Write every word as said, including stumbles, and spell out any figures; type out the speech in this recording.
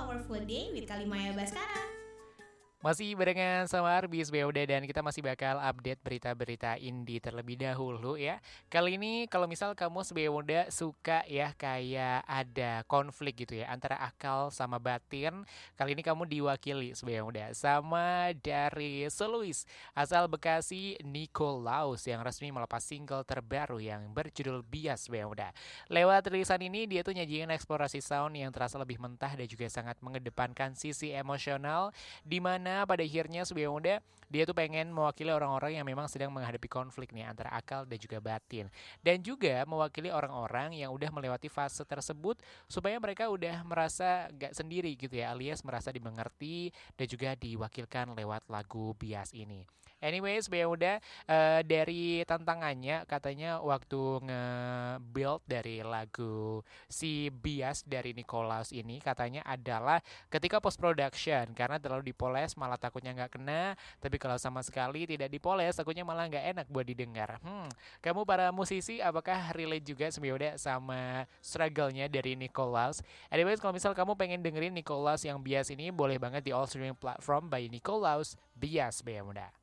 Powerful Day with Kalimaya Baskara. Masih barengan sama Arbis B U D dan kita masih bakal update berita-berita indie terlebih dahulu ya. Kali ini kalau misal kamu sebagai muda suka ya kayak ada konflik gitu ya antara akal sama batin. Kali ini kamu diwakili sebagai muda sama dari solois asal Bekasi Nikolaus yang resmi melepas single terbaru yang berjudul Bias sebagai muda. Lewat rilisan ini dia tuh nyajiin eksplorasi sound yang terasa lebih mentah dan juga sangat mengedepankan sisi emosional di mana pada akhirnya sebagai muda dia tuh pengen mewakili orang-orang yang memang sedang menghadapi konflik nih antara akal dan juga batin, dan juga mewakili orang-orang yang udah melewati fase tersebut supaya mereka udah merasa gak sendiri gitu ya, alias merasa dimengerti dan juga diwakilkan lewat lagu Bias ini. Anyways, sebagai muda eh, dari tantangannya katanya waktu nge-build dari lagu si Bias dari Nikolaus ini katanya adalah ketika post production, karena terlalu dipoles malah takutnya nggak kena, tapi kalau sama sekali tidak dipoles takutnya malah nggak enak buat didengar. Hmm, kamu para musisi apakah relate juga sebenarnya sama struggle-nya dari Nikolaus? Anyways, kalau misal kamu pengen dengerin Nikolaus yang Bias ini, boleh banget di all streaming platform by Nikolaus Bias Bea Muda.